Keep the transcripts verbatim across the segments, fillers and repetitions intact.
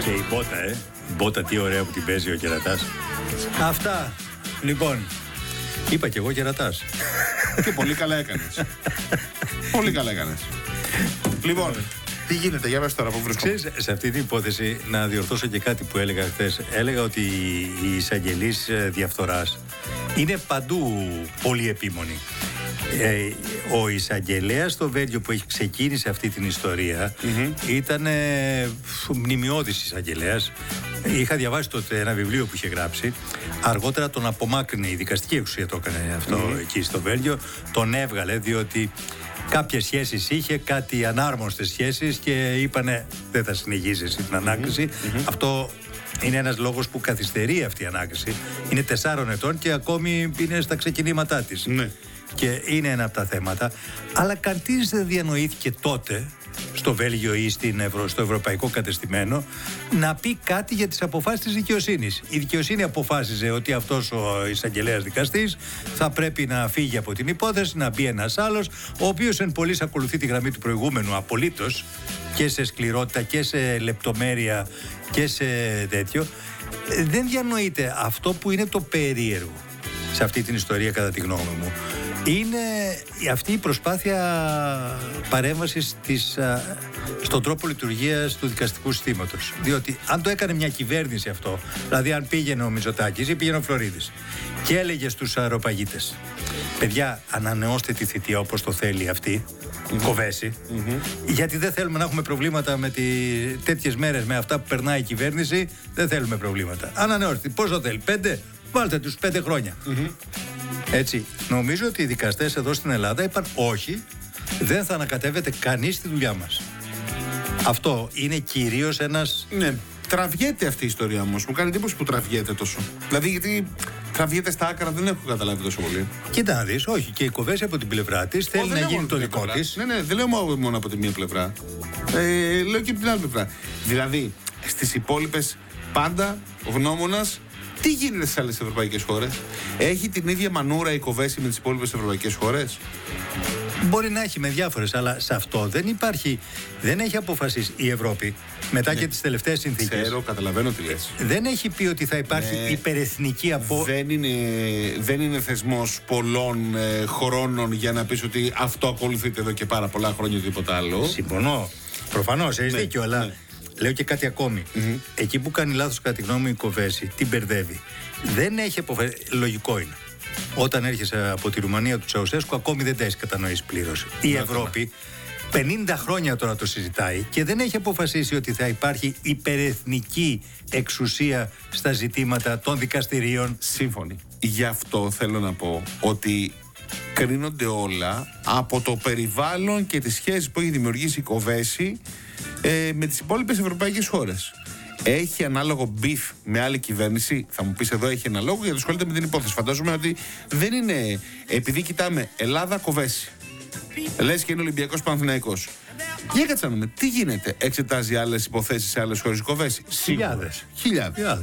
Και η μπότα, ε. Η μπότα, τι ωραία που την παίζει ο κερατάς. Αυτά. Λοιπόν, είπα κι εγώ κερατάς. Και πολύ καλά έκανες. Πολύ καλά έκανες. Λοιπόν, τι γίνεται, για πες τώρα που βρίσκομαι. Ξέρεις, σε αυτή την υπόθεση να διορθώσω και κάτι που έλεγα χθες. Έλεγα ότι οι εισαγγελείς διαφθοράς είναι παντού πολύ επίμονοι. Ε, ο εισαγγελέας στο Βέλγιο που έχει ξεκίνησε αυτή την ιστορία mm-hmm. ήταν ε, μνημιώδης εισαγγελέας. Είχα διαβάσει τότε ένα βιβλίο που είχε γράψει. Αργότερα τον απομάκρυνε, η δικαστική εξουσία το έκανε αυτό mm-hmm. εκεί στο Βέλγιο. Τον έβγαλε διότι κάποιες σχέσεις είχε, κάτι ανάρμοστες σχέσεις και είπανε δεν θα συνεχίσει την ανάκριση. Mm-hmm. Αυτό είναι ένας λόγος που καθυστερεί αυτή η ανάκριση. Είναι τεσσάρων ετών και ακόμη είναι στα ξεκινήματά της. Mm-hmm. Και είναι ένα από τα θέματα. Αλλά κανείς δεν διανοήθηκε τότε στο Βέλγιο ή στην Ευρω... στο ευρωπαϊκό κατεστημένο να πει κάτι για τις αποφάσεις της δικαιοσύνης. Η δικαιοσύνη αποφάσιζε ότι αυτός ο εισαγγελέας δικαστής θα πρέπει να φύγει από την υπόθεση, να μπει ένας άλλος, ο οποίος εν πολλοίς ακολουθεί τη γραμμή του προηγούμενου απολύτως και σε σκληρότητα και σε λεπτομέρεια και σε τέτοιο. Δεν διανοείται αυτό που είναι το περίεργο σε αυτή την ιστορία, κατά τη γνώμη μου. Είναι αυτή η προσπάθεια παρέμβασης της, α, στον τρόπο λειτουργίας του δικαστικού συστήματος. Διότι αν το έκανε μια κυβέρνηση αυτό, δηλαδή αν πήγαινε ο Μητσοτάκης ή πήγαινε ο Φλωρίδης και έλεγε στους αεροπαγίτες, παιδιά, ανανεώστε τη θητεία όπως το θέλει αυτή, mm-hmm. Κοβέση, mm-hmm. γιατί δεν θέλουμε να έχουμε προβλήματα με τη... τέτοιες μέρες με αυτά που περνάει η κυβέρνηση, δεν θέλουμε προβλήματα. Ανανεώστε, πόσο θέλει, πέντε, βάλτε τους πέντε χρόνια. Mm-hmm. Έτσι, νομίζω ότι οι δικαστές εδώ στην Ελλάδα είπαν όχι, δεν θα ανακατεύεται κανείς στη δουλειά μας. Αυτό είναι κυρίως ένας... Ναι, τραβιέται αυτή η ιστορία όμως. Μου κάνει εντύπωση που τραβιέται τόσο. Δηλαδή γιατί τραβιέται στα άκρα, δεν έχω καταλάβει τόσο πολύ. Κοίτα να δεις, όχι, και η Κοβέση από την πλευρά της θέλει να γίνει το δικό της. Ναι, ναι, δεν λέω μόνο από τη μία πλευρά. Ε, λέω και από την άλλη πλευρά. Δηλαδή, στις υπόλοιπες πάντα γνώμονας. Τι γίνεται στις άλλες ευρωπαϊκές χώρες? Έχει την ίδια μανούρα η Κοβέση με τις υπόλοιπες ευρωπαϊκές χώρες? Μπορεί να έχει με διάφορες, αλλά σε αυτό δεν υπάρχει, δεν έχει αποφασίσει η Ευρώπη μετά ναι. και τις τελευταίες συνθήκες. Ξέρω, καταλαβαίνω τι λες. Δεν έχει πει ότι θα υπάρχει ναι. υπερεθνική απο... Δεν είναι, δεν είναι θεσμός πολλών ε, χρόνων για να πεις ότι αυτό ακολουθείται εδώ και πάρα πολλά χρόνια ή τίποτα άλλο. Συμφωνώ. Προφανώς, έχεις ναι. δίκιο, αλλά... Ναι. Λέω και κάτι ακόμη. Mm-hmm. Εκεί που κάνει λάθος, κατά τη γνώμη μου, η Κοβέση, την μπερδεύει. Δεν έχει αποφασίσει. Λογικό είναι. Όταν έρχεσαι από τη Ρουμανία του Τσαουσέσκου, ακόμη δεν τα έχει κατανοήσει πλήρως. Η Ευρώπη πενήντα χρόνια τώρα το συζητάει και δεν έχει αποφασίσει ότι θα υπάρχει υπερεθνική εξουσία στα ζητήματα των δικαστηρίων. Σύμφωνοι. Γι' αυτό θέλω να πω ότι κρίνονται όλα από το περιβάλλον και τις σχέσεις που έχει δημιουργήσει η Κοβέση ε, με τις υπόλοιπες ευρωπαϊκές χώρες. Έχει ανάλογο μπιφ με άλλη κυβέρνηση? Θα μου πεις εδώ έχει ανάλογο γιατί ασχολείται με την υπόθεση. Φαντάζομαι ότι δεν είναι, επειδή κοιτάμε Ελλάδα Κοβέση, λες και είναι Ολυμπιακός Παναθηναϊκός. Για κάτσε να δούμε τι γίνεται. Εξετάζει άλλες υποθέσεις σε άλλες χώρες η Κοβέση? Χιλιάδες. Χιλιάδες.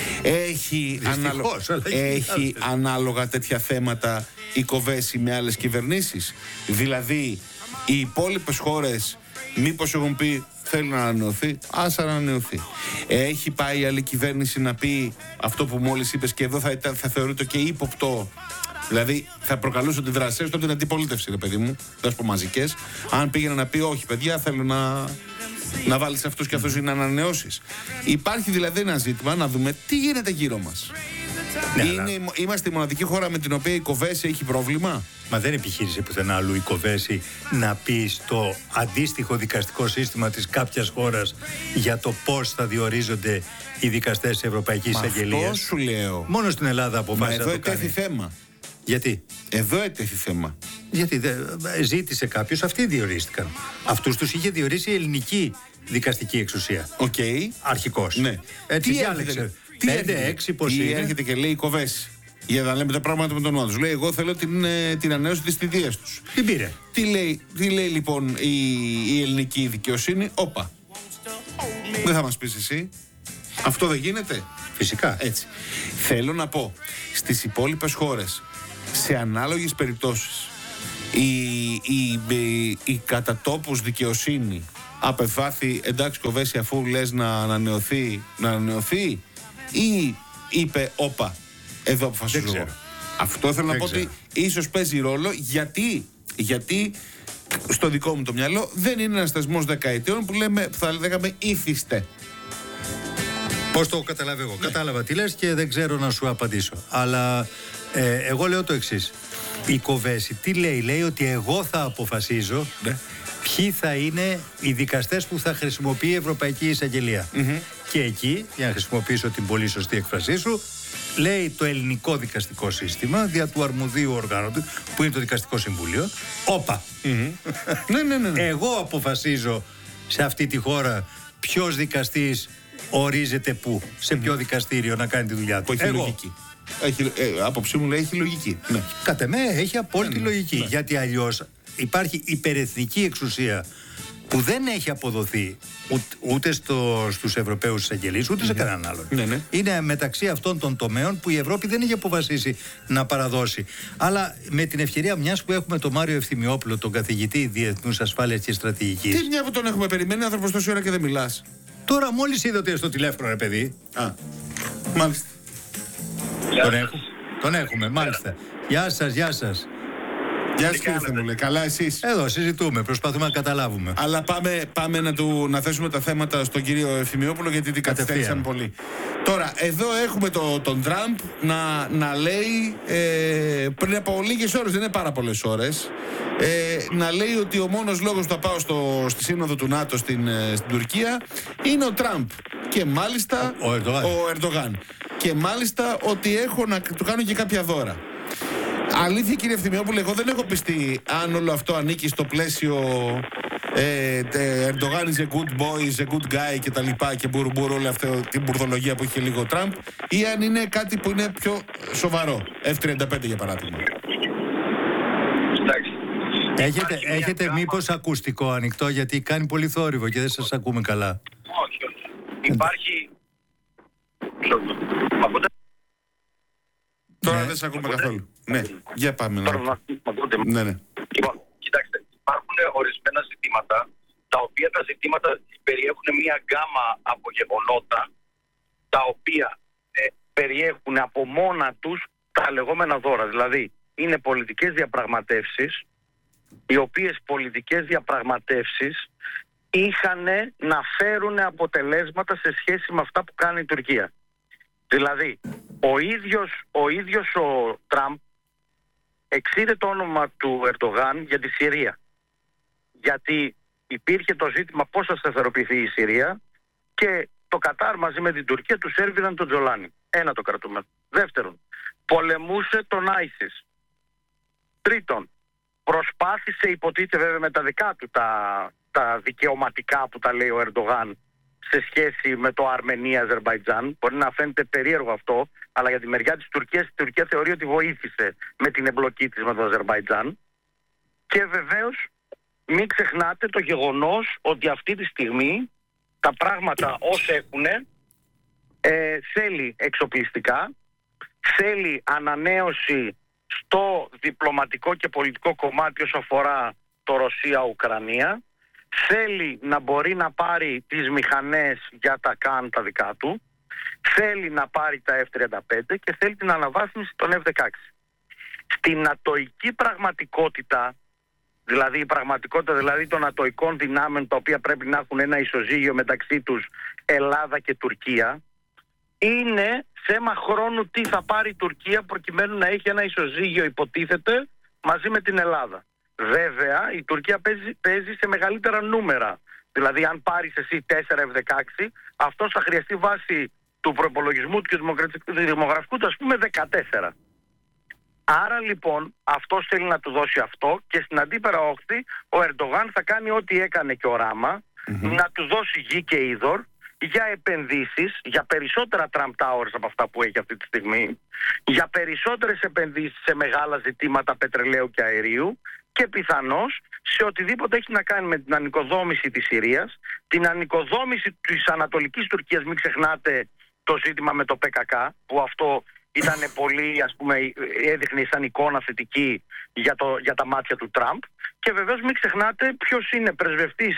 Έχει, ανάλογα, έχει ανάλογα τέτοια θέματα η Κοβέση με άλλες κυβερνήσεις? Δηλαδή οι υπόλοιπες χώρες μήπως έχουν πει θέλει να ανανεωθεί, ας ανανεωθεί? Έχει πάει η άλλη κυβέρνηση να πει αυτό που μόλις είπες και εδώ θα, ήταν, θα θεωρείται και ύποπτο? Δηλαδή θα προκαλούσε τη δράση έστω την αντιπολίτευση, ρε παιδί μου, δεν πω μαζικές. Αν πήγαινε να πει όχι παιδιά θέλω να, να βάλεις αυτούς και αυτούς ή να ανανεώσεις. Υπάρχει δηλαδή ένα ζήτημα να δούμε τι γίνεται γύρω μας. Ναι, είναι, αλλά... Είμαστε η μοναδική χώρα με την οποία η Κοβέση έχει πρόβλημα? Μα δεν επιχείρησε πουθενά αλλού η Κοβέση να πει στο αντίστοιχο δικαστικό σύστημα της κάποιας χώρας για το πώς θα διορίζονται οι δικαστές της Ευρωπαϊκής Εισαγγελίας. Αυτό σου λέω. Μόνο στην Ελλάδα αποφάσισε να το κάνει. Εδώ ετέθη θέμα. Γιατί? Εδώ ετέθη θέμα. Γιατί δε, ζήτησε κάποιος, αυτοί διορίστηκαν. Αυτούς τους είχε διορίσει η ελληνική δικαστική εξουσία. Οκ. Okay. Αρχικώς. Ναι. Έτσι τι διάλεξε. Πέντε, έξι, πώς είναι. Έρχεται και λέει η Κοβέση. Για να λέμε τα πράγματα με τον όνομα τους. Λέει: εγώ θέλω την, την ανανέωση της θητείας τους. Την πήρε. Τι λέει, τι λέει λοιπόν η, η ελληνική δικαιοσύνη? Όπα. Δεν θα μας πεις εσύ. Αυτό δεν γίνεται? Φυσικά. Έτσι. Θέλω να πω, στις υπόλοιπες χώρες, σε ανάλογες περιπτώσεις, η, η, η, η κατά τόπους δικαιοσύνη απεφάθη, εντάξει Κοβέση, αφού λες να ανανεωθεί, να ανανεωθεί, ή είπε όπα, εδώ αποφασίζω εγώ. Αυτό θέλω να πω ότι ίσως παίζει ρόλο, γιατί, γιατί στο δικό μου το μυαλό δεν είναι ένας θεσμός δεκαετιών που, λέμε, που θα λέγαμε ήθιστε. Πώς το καταλάβω εγώ? Ναι. Κατάλαβα τι λες και δεν ξέρω να σου απαντήσω. Αλλά ε, εγώ λέω το εξής. Η Κοβέση τι λέει? Λέει ότι εγώ θα αποφασίζω, ναι, ποιοι θα είναι οι δικαστές που θα χρησιμοποιεί η Ευρωπαϊκή Εισαγγελία. Mm-hmm. Και εκεί, για να χρησιμοποιήσω την πολύ σωστή έκφρασή σου, λέει το ελληνικό δικαστικό σύστημα, δια του αρμοδίου οργάνου του, που είναι το Δικαστικό Συμβούλιο, όπα. Mm-hmm. ναι, ναι, ναι, ναι. Εγώ αποφασίζω σε αυτή τη χώρα ποιος δικαστής ορίζεται πού, σε ποιο mm-hmm. δικαστήριο να κάνει τη δουλειά του. Έχει εγώ. Λογική. Έχει, ε, άποψή μου λέει έχει λογική. Ναι. Κατ' εμέ έχει απόλυτη ναι, λογική. Ναι. Γιατί αλλιώς υπάρχει υπερεθνική εξουσία που δεν έχει αποδοθεί ούτε, ούτε στο, στους Ευρωπαίους εισαγγελείς ούτε mm-hmm. σε κανέναν άλλον. Ναι, ναι. Είναι μεταξύ αυτών των τομέων που η Ευρώπη δεν έχει αποφασίσει να παραδώσει. Αλλά με την ευκαιρία, μιας που έχουμε τον Μάριο Ευθυμιόπουλο, τον καθηγητή Διεθνούς Ασφάλειας και Στρατηγικής. Τι μια που τον έχουμε περιμένει, άνθρωπος τόση ώρα και δεν μιλάς. Τώρα μόλις είδα ότι στο τηλέφωνο, ρε παιδί. Α, μάλιστα. Τον, έχουμε, τον έχουμε, μάλιστα. Γεια σας, γεια σας. Γεια σας κύριε Θεμούλε, καλά εσείς? Εδώ συζητούμε, προσπαθούμε να καταλάβουμε. Αλλά πάμε, πάμε να, του, να θέσουμε τα θέματα στον κύριο Ευθυμιόπουλο, γιατί την καθυστέρησαν πολύ. Τώρα, εδώ έχουμε το, τον Τραμπ να, να λέει ε, πριν από λίγες ώρες, δεν είναι πάρα πολλές ώρες, ε, να λέει ότι ο μόνος λόγος που θα πάω στο, στη σύνοδο του ΝΑΤΟ στην, στην Τουρκία είναι ο Τραμπ. Και μάλιστα ο, ο Ερντογάν. Ο Ερντογάν. Και μάλιστα ότι έχω να του κάνω και κάποια δώρα. Αλήθεια κύριε Ευθυμιόπουλε, εγώ δεν έχω πιστεί αν όλο αυτό ανήκει στο πλαίσιο ε, Ερντογάν is a good boy, is a good guy και τα λοιπά και μπουρμπούρ, όλη αυτή την μπουρδολογία που είχε λίγο Τραμπ, ή αν είναι κάτι που είναι πιο σοβαρό, εφ τριάντα πέντε για παράδειγμα. Έχετε, έχετε μήπως ακουστικό ανοιχτό, γιατί κάνει πολύ θόρυβο και δεν σας ακούμε καλά? Όχι, όχι. Υπάρχει... Τώρα ναι. Δεν σε ακούμε καθόλου. Ναι, για πάμε. Τώρα να ναι, ναι. Λοιπόν, κοιτάξτε, υπάρχουν ορισμένα ζητήματα, τα οποία τα ζητήματα περιέχουν μια γκάμα από γεγονότα, τα οποία ε, περιέχουν από μόνα τους τα λεγόμενα δώρα. Δηλαδή, είναι πολιτικές διαπραγματεύσεις, οι οποίες πολιτικές διαπραγματεύσεις είχαν να φέρουν αποτελέσματα σε σχέση με αυτά που κάνει η Τουρκία. Δηλαδή, ο ίδιος ο, ίδιος ο Τραμπ εξήρε το όνομα του Ερντογάν για τη Συρία. Γιατί υπήρχε το ζήτημα πώς θα σταθεροποιηθεί η Συρία και το Κατάρ μαζί με την Τουρκία τους έρβηναν τον Τζολάνι. Ένα το κρατούμενο. Δεύτερον, πολεμούσε τον Άισις. Τρίτον, προσπάθησε, υποτίθεται βέβαια με τα δικά του τα, τα δικαιωματικά που τα λέει ο Ερντογάν, σε σχέση με το Αρμενία-Αζερμπαϊτζάν. Μπορεί να φαίνεται περίεργο αυτό, αλλά για τη μεριά της Τουρκίας, η Τουρκία θεωρεί ότι βοήθησε με την εμπλοκή της με το Αζερμπαϊτζάν. Και βεβαίως μην ξεχνάτε το γεγονός ότι αυτή τη στιγμή τα πράγματα ως έχουν, ε, θέλει εξοπλιστικά, θέλει ανανέωση στο διπλωματικό και πολιτικό κομμάτι όσο αφορά το Ρωσία-Ουκρανία, θέλει να μπορεί να πάρει τις μηχανές για τα καν τα δικά του, θέλει να πάρει τα εφ τριάντα πέντε και θέλει την αναβάθμιση των εφ δεκαέξι. Στην ατοική πραγματικότητα, δηλαδή η πραγματικότητα δηλαδή των ατοικών δυνάμεων, τα οποία πρέπει να έχουν ένα ισοζύγιο μεταξύ τους Ελλάδα και Τουρκία, είναι θέμα χρόνου τι θα πάρει η Τουρκία προκειμένου να έχει ένα ισοζύγιο, υποτίθεται, μαζί με την Ελλάδα. Βέβαια, η Τουρκία παίζει, παίζει σε μεγαλύτερα νούμερα. Δηλαδή, αν πάρεις εσύ τέσσερα εφ δεκαέξι, αυτό θα χρειαστεί βάσει του προπολογισμού του και του δημογραφικού του, ας πούμε, δεκατέσσερα. Άρα λοιπόν, αυτός θέλει να του δώσει αυτό και στην αντίπερα όχθη ο Ερντογάν θα κάνει ό,τι έκανε και ο Ράμα, mm-hmm. να του δώσει γη και είδωρ για επενδύσεις, για περισσότερα Trump Towers από αυτά που έχει αυτή τη στιγμή, για περισσότερες επενδύσεις σε μεγάλα ζητήματα πετρελαίου και αερίου και πιθανώς σε οτιδήποτε έχει να κάνει με την ανοικοδόμηση της Συρίας, την ανοικοδόμηση της Ανατολικής Τουρκίας. Μην ξεχνάτε το ζήτημα με το πι κέι κέι, που αυτό ήταν πολύ, ας πούμε, έδειχνε σαν εικόνα θετική για, το, για τα μάτια του Τραμπ. Και βεβαίως μην ξεχνάτε ποιος είναι πρεσβευτής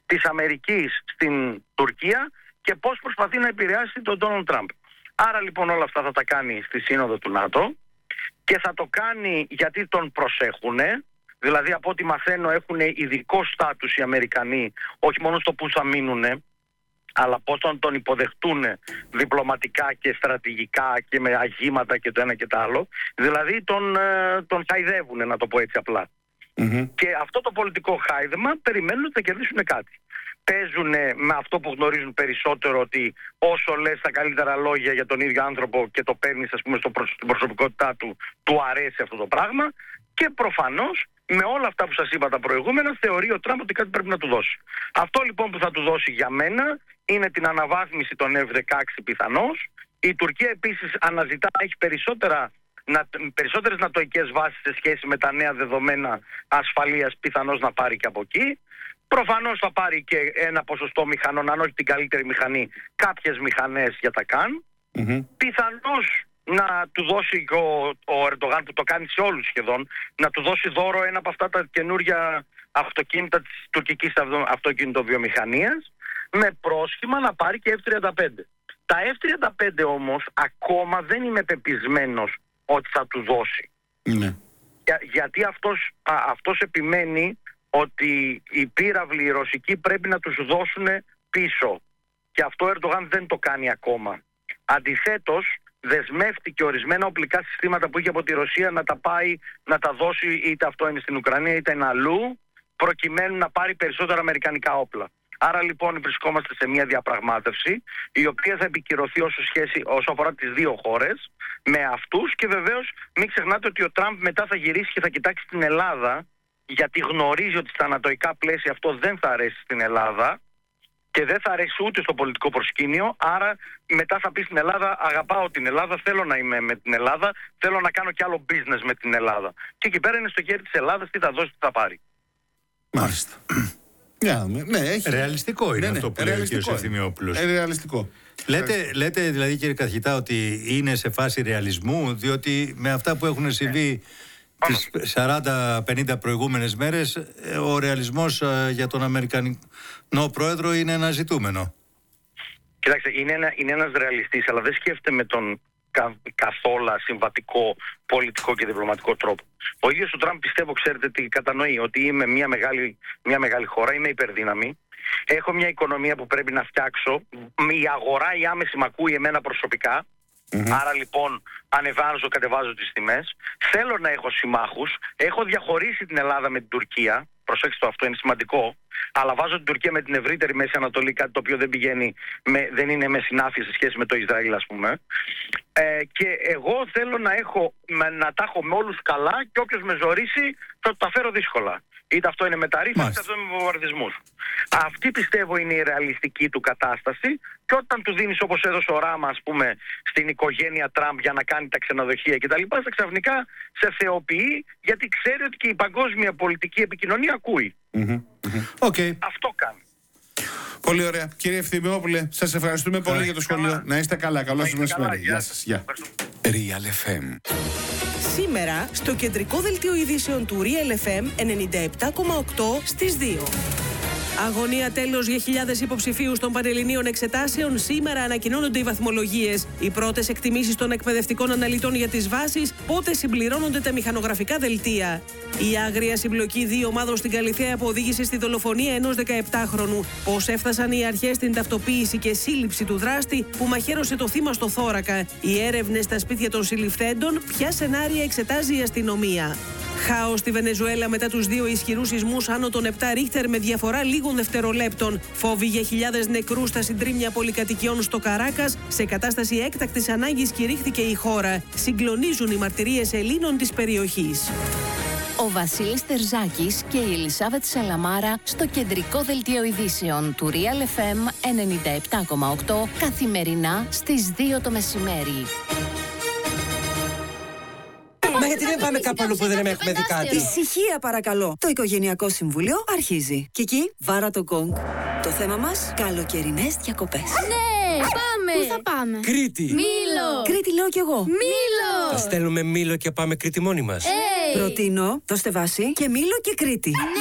της Αμερικής στην Τουρκία και πώς προσπαθεί να επηρεάσει τον Ντόναλντ Τραμπ. Άρα λοιπόν όλα αυτά θα τα κάνει στη Σύνοδο του ΝΑΤΟ και θα το κάνει γιατί τον προσέχουνε. Δηλαδή από ό,τι μαθαίνω έχουν ειδικό στάτους οι Αμερικανοί, όχι μόνο στο που θα μείνουνε, αλλά πώς τον, τον υποδεχτούν διπλωματικά και στρατηγικά και με αγήματα και το ένα και το άλλο. Δηλαδή τον, τον χαϊδεύουν, να το πω έτσι απλά. Mm-hmm. Και αυτό το πολιτικό χάιδεμα περιμένουν ότι θα κερδίσουν κάτι. Παίζουν με αυτό που γνωρίζουν περισσότερο, ότι όσο λες τα καλύτερα λόγια για τον ίδιο άνθρωπο και το παίρνεις, ας πούμε, στο προσ... στην προσωπικότητά του, του αρέσει αυτό το πράγμα. Και προφανώς με όλα αυτά που σας είπα τα προηγούμενα, θεωρεί ο Τραμπ ότι κάτι πρέπει να του δώσει. Αυτό λοιπόν που θα του δώσει για μένα είναι την αναβάθμιση των εφ δεκαέξι πιθανώς. Η Τουρκία επίσης αναζητά, έχει περισσότερα, να, περισσότερες νατοικές βάσεις σε σχέση με τα νέα δεδομένα ασφαλείας, πιθανώς να πάρει και από εκεί. Προφανώς θα πάρει και ένα ποσοστό μηχανών, αν όχι την καλύτερη μηχανή, κάποιες μηχανές για τα καν. Mm-hmm. Πιθανώς να του δώσει ο, ο Ερντογάν, που το κάνει σε όλους σχεδόν, να του δώσει δώρο ένα από αυτά τα καινούρια αυτοκίνητα της τουρκικής αυτοκινητοβιομηχανίας, με πρόσχημα να πάρει και εφ τριάντα πέντε. Τα εφ τριάντα πέντε όμως ακόμα δεν είμαι πεπισμένος ότι θα του δώσει. Mm. Για, γιατί αυτός, α, αυτός επιμένει ότι οι πύραυλοι οι ρωσικοί πρέπει να τους δώσουν πίσω. Και αυτό ο Ερντογάν δεν το κάνει ακόμα. Αντιθέτως, δεσμεύτηκε ορισμένα οπλικά συστήματα που είχε από τη Ρωσία να τα πάει, να τα δώσει, είτε αυτό είναι στην Ουκρανία είτε είναι αλλού, προκειμένου να πάρει περισσότερα αμερικανικά όπλα. Άρα λοιπόν βρισκόμαστε σε μια διαπραγμάτευση, η οποία θα επικυρωθεί όσο, σχέση, όσο αφορά τις δύο χώρες με αυτούς, και βεβαίως μην ξεχνάτε ότι ο Τραμπ μετά θα γυρίσει και θα κοιτάξει την Ελλάδα, γιατί γνωρίζει ότι στα ανατοϊκά πλαίσια αυτό δεν θα αρέσει στην Ελλάδα και δεν θα αρέσει ούτε στο πολιτικό προσκήνιο. Άρα μετά θα πει στην Ελλάδα, αγαπάω την Ελλάδα, θέλω να είμαι με την Ελλάδα, θέλω να κάνω κι άλλο business με την Ελλάδα. Και εκεί πέρα είναι στο χέρι της Ελλάδας τι θα δώσει, τι θα πάρει. Μάλιστα. Yeah, ναι, έχει... Ρεαλιστικό είναι, ναι, αυτό που λέει ο κ. Ευθυμιόπουλος. Ε, ρεαλιστικό. Λέτε, λέτε δηλαδή, κύριε καθηγητά, ότι είναι σε φάση ρεαλισμού, διότι με αυτά που έχουν συμβεί τις σαράντα πενήντα προηγούμενες μέρες, ο ρεαλισμός για τον Αμερικανό πρόεδρο είναι ένα ζητούμενο. Κοιτάξτε, είναι, ένα, είναι ένας ρεαλιστής, αλλά δεν σκέφτεται με τον κα, καθόλου συμβατικό πολιτικό και διπλωματικό τρόπο. Ο ίδιος ο Τραμπ, πιστεύω, ξέρετε τι κατανοεί, ότι είμαι μια μεγάλη, μια μεγάλη χώρα, είμαι υπερδύναμη, έχω μια οικονομία που πρέπει να φτιάξω, η αγορά η άμεση μ' ακούει εμένα προσωπικά. Mm-hmm. Άρα λοιπόν ανεβάζω, κατεβάζω τις τιμές. Θέλω να έχω συμμάχους. Έχω διαχωρίσει την Ελλάδα με την Τουρκία. Προσέξτε το, αυτό είναι σημαντικό. Αλλά βάζω την Τουρκία με την ευρύτερη Μέση Ανατολή, κάτι το οποίο δεν πηγαίνει, με, δεν είναι με συνάφεια σε σχέση με το Ισραήλ, ας πούμε. Ε, και εγώ θέλω να, έχω, να τα έχω με όλους καλά, και όποιος με ζωρίσει θα τα φέρω δύσκολα. Είτε αυτό είναι μεταρρύθμιση, είτε αυτό είναι με βομβαρδισμούς. Αυτή πιστεύω είναι η ρεαλιστική του κατάσταση, και όταν του δίνεις, όπως έδωσε ο Ράμα, ας πούμε, στην οικογένεια Τραμπ για να κάνει τα ξενοδοχεία κτλ., θα ξαφνικά σε θεοποιεί, γιατί ξέρει ότι και η παγκόσμια πολιτική επικοινωνία ακούει. Mm-hmm. Okay. Αυτό κάνει. Πολύ ωραία. Κύριε Ευθυμιόπουλε, σας ευχαριστούμε πολύ για το σχόλιο. Καλά. Να είστε καλά. Καλό σας μεσημέρι. Γεια σας. Γεια. Real εφ εμ. Σήμερα στο κεντρικό δελτίο ειδήσεων του Real εφ εμ ενενήντα επτά κόμμα οκτώ στις δύο. Αγωνία τέλος για χιλιάδες υποψηφίους των Πανελληνίων Εξετάσεων. Σήμερα ανακοινώνονται οι βαθμολογίες. Οι πρώτες εκτιμήσεις των εκπαιδευτικών αναλυτών για τις βάσεις. Πότε συμπληρώνονται τα μηχανογραφικά δελτία. Η άγρια συμπλοκή δύο ομάδων στην Καλιθέα που οδήγησε στη δολοφονία ενός δεκαεπτάχρονου. Πώς έφτασαν οι αρχές στην ταυτοποίηση και σύλληψη του δράστη που μαχαίρωσε το θύμα στο θώρακα. Οι έρευνες στα σπίτια των συλληφθέντων. Ποια σενάρια εξετάζει η αστυνομία. Χάος στη Βενεζουέλα μετά τους δύο ισχυρούς σεισμούς άνω των επτά ρίχτερ με διαφορά λίγων δευτερολέπτων. Φόβοι για χιλιάδες νεκρούς στα συντρίμμια πολυκατοικιών στο Καράκας. Σε κατάσταση έκτακτης ανάγκης κηρύχθηκε η χώρα. Συγκλονίζουν οι μαρτυρίες Ελλήνων της περιοχής. Ο Βασίλης Τερζάκης και η Ελισάβετ Σαλαμάρα στο κεντρικό δελτίο ειδήσεων του Real εφ εμ ενενήντα επτά κόμμα οκτώ καθημερινά στις δύο το μεσημέρι. Μα γιατί δεν πάμε κάπου αλλού που δεν έχουμε δει κάτι? Ησυχία παρακαλώ. Το Οικογενειακό Συμβούλιο αρχίζει. Κική, βάρα το γκονγκ. Το θέμα μας, καλοκαιρινές διακοπές. Ναι, πάμε! Πού θα πάμε? Κρήτη. Μήλο. Κρήτη λέω κι εγώ. Μήλο. Θα στέλνουμε Μήλο και πάμε Κρήτη μόνοι μας. Hey. Προτείνω το Στεβάσι και Μήλο και Κρήτη. Ναι.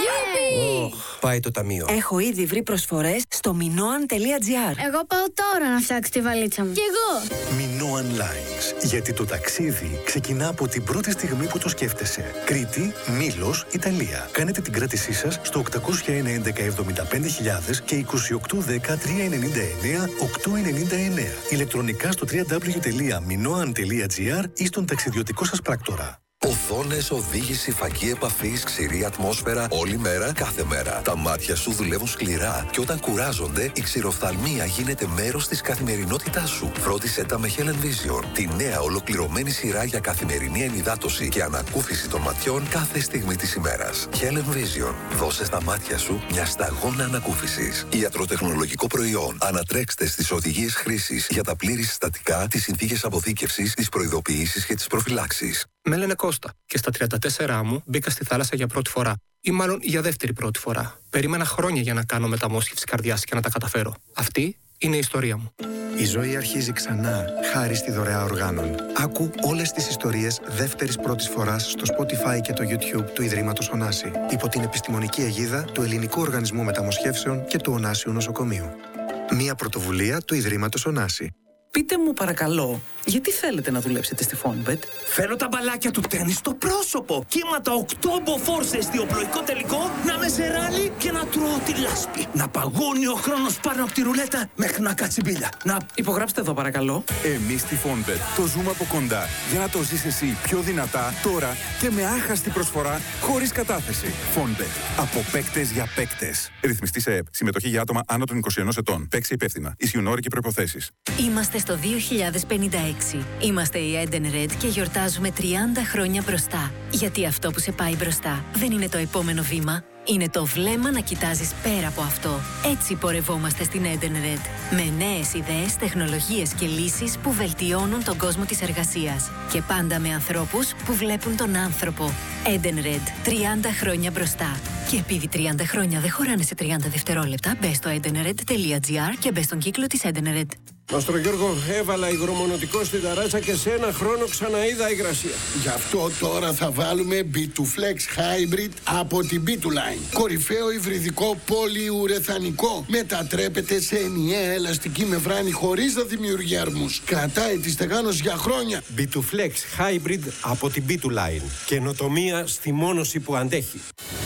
Γιορτή! Oh, πάει το ταμείο. Έχω ήδη βρει προσφορές στο minoan τελεία gr. Εγώ πάω τώρα να φτιάξω τη βαλίτσα μου. Κι εγώ! Minoan Lines. Γιατί το ταξίδι ξεκινά από την πρώτη στιγμή που το σκέφτεσαι. Κρήτη, Μήλος, Ιταλία. Κάνετε την κράτησή σας στο οκτακόσια ένα έντεκα εβδομήντα πέντε χιλιάδες και είκοσι οκτώ δέκα τριακόσια ενενήντα εννέα οκτακόσια ενενήντα εννέα. Ηλεκτρονικά στο double-u double-u double-u τελεία minoan τελεία gr ή στον ταξιδιωτικό σας πράκτορα. Οθόνες, οδήγηση, φακή επαφής, ξηρή ατμόσφαιρα, όλη μέρα, κάθε μέρα. Τα μάτια σου δουλεύουν σκληρά και όταν κουράζονται, η ξηροφθαλμία γίνεται μέρος της καθημερινότητάς σου. Φρόντισε τα με Helen Vision, τη νέα ολοκληρωμένη σειρά για καθημερινή ενυδάτωση και ανακούφιση των ματιών κάθε στιγμή της ημέρας. Helen Vision, δώσε στα μάτια σου μια σταγόνα ανακούφισης. Ιατροτεχνολογικό προϊόν. Ανατρέξτε στις οδηγίες χρήσης για τα πλήρη συστατικά, τις συνθήκες αποθήκευσης, τις προειδοποιήσεις και τις προφυλάξεις. Με λένε Κώστα και στα τριάντα τέσσερα μου μπήκα στη θάλασσα για πρώτη φορά. Ή μάλλον για δεύτερη πρώτη φορά. Περίμενα χρόνια για να κάνω μεταμόσχευση καρδιάς και να τα καταφέρω. Αυτή είναι η ιστορία μου. Η ζωή αρχίζει ξανά, χάρη στη δωρεά οργάνων. Άκου όλες τις ιστορίες δεύτερης πρώτης φοράς στο Spotify και το YouTube του Ιδρύματος Ωνάση, υπό την επιστημονική αιγίδα του Ελληνικού Οργανισμού Μεταμοσχεύσεων και του Ωνάσιου Νοσοκομείου. Μία πρωτοβουλία του Ιδρύματος Ωνάση. Πείτε μου παρακαλώ, γιατί θέλετε να δουλέψετε στη Fonbet? Θέλω τα μπαλάκια του τέννις στο πρόσωπο. Κύματα οκτώ μποφόρ σε εστιοπλοϊκό τελικό, να με σε ράλι και να τρώω τη λάσπη. Να παγώνει ο χρόνος πάνω από τη ρουλέτα μέχρι να κάτσει μπίλια. Να υπογράψτε εδώ παρακαλώ. Εμείς στη Fonbet το ζούμε από κοντά για να το ζεις εσύ πιο δυνατά τώρα και με άχαστη προσφορά χωρίς κατάθεση. Fonbet. Από παίκτες για παίκτες. Ρυθμιστή σε ΕΠ. Συμμετοχή για άτομα άνω των είκοσι ενός ετών. Παίξει υπεύθυνα. Ισχύουν όροι και προϋποθέσεις. Είμαστε στο δύο χιλιάδες πενήντα έξι. Είμαστε η Edenred και γιορτάζουμε τριάντα χρόνια μπροστά. Γιατί αυτό που σε πάει μπροστά δεν είναι το επόμενο βήμα. Είναι το βλέμμα να κοιτάζεις πέρα από αυτό. Έτσι πορευόμαστε στην Edenred. Με νέες ιδέες, τεχνολογίες και λύσεις που βελτιώνουν τον κόσμο της εργασίας. Και πάντα με ανθρώπους που βλέπουν τον άνθρωπο. Edenred. τριάντα χρόνια μπροστά. Και επειδή τριάντα χρόνια δεν χωράνε σε τριάντα δευτερόλεπτα, μπες στο edenred τελεία gr και μπες στον κύκλο της Edenred. Μάστρο Γιώργο, έβαλα υγρομονωτικό στην ταράτσα και σε ένα χρόνο ξαναείδα υγρασία. Γι' αυτό τώρα θα βάλουμε μπι τού Flex Hybrid από την μπι τού Line. Κορυφαίο υβριδικό πολυουρεθανικό. Μετατρέπεται σε ενιαία ελαστική μεμβράνη χωρίς να δημιουργεί αρμούς. Κρατάει τη στεγάνωση για χρόνια. μπι τού Flex Hybrid από την μπι τού Line. Καινοτομία στη μόνωση που αντέχει.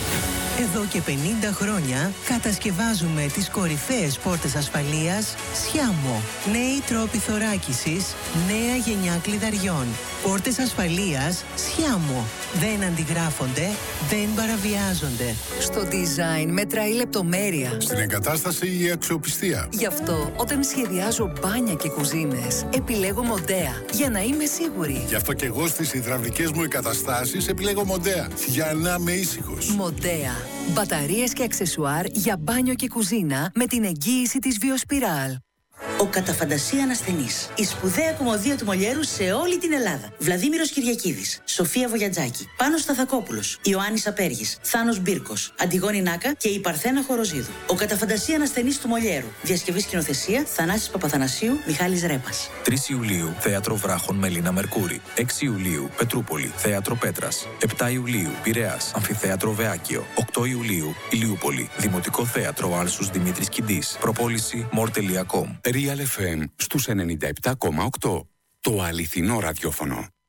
Εδώ και πενήντα χρόνια κατασκευάζουμε τις κορυφαίες πόρτες ασφαλείας Σιάμο. Νέοι τρόποι θωράκισης, νέα γενιά κλειδαριών. Πόρτες ασφαλείας Σιάμο. Δεν αντιγράφονται, δεν παραβιάζονται. Στο design μετράει η λεπτομέρεια. Στην εγκατάσταση η αξιοπιστία. Γι' αυτό όταν σχεδιάζω μπάνια και κουζίνες επιλέγω Μοντέα για να είμαι σίγουρη. Γι' αυτό και εγώ στις υδραυλικές μου εγκαταστάσεις επιλέγω Μοντέα για να είμαι ήσυχος. Μοντέα. Μπαταρίες και αξεσουάρ για μπάνιο και κουζίνα με την εγγύηση της Βιοσπιράλ. Ο Καταφαντασία Ανασθενής. Η σπουδαία κομμωδία του Μολιέρου σε όλη την Ελλάδα. Βλαδίμηρος Κυριακίδης, Σοφία Βογιατζάκη, Πάνος Σταθακόπουλος, Ιωάννης Απέργης, Θάνος Μπίρκος, Αντιγόνη Νάκα και η Παρθένα Χοροζίδου. Ο Καταφαντασία Ανασθενής του Μολιέρου. Διασκευή σκηνοθεσία Θανάσης Παπαθανασίου, Μιχάλης Ρέπας. τρεις Ιουλίου Θέατρο Βράχων Μελίνα Μερκούρη. έξι Ιουλίου Πετρούπολη Θέατρο Πέτρας. επτά Ιουλίου Πειραιάς Αμφιθέατρο Βεάκιο. οκτώ Ιουλίου Ηλιούπολη Δημοτικό Θέατρο Άλσους Δημήτρης Κιντής. Προπόληση μορ τελεία κομ. Real εφ εμ στους ενενήντα επτά κόμμα οκτώ. Το αληθινό ραδιόφωνο.